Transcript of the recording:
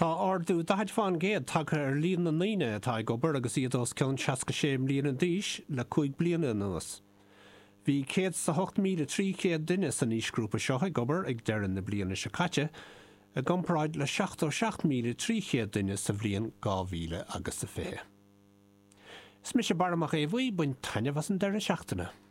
Tá ardú daid fan géad take líon na naine tá gobar agus iad os ceann 67 mbliana díis le 5 bliana nuas. Bhí 108,300 duine san níosgrúpa seo gobar ag deireadh na bliana se caite, a gcomparáid le 67,300 duine sa bhliain 2020. Is mis sé baramach é bhuí buin taine was an deire seachtainna.